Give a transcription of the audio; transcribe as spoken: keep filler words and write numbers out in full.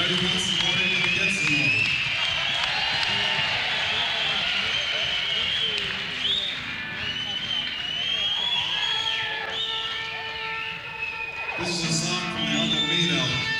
already won some more, they're gonna get some more. This is a song from the Uncle Bean album.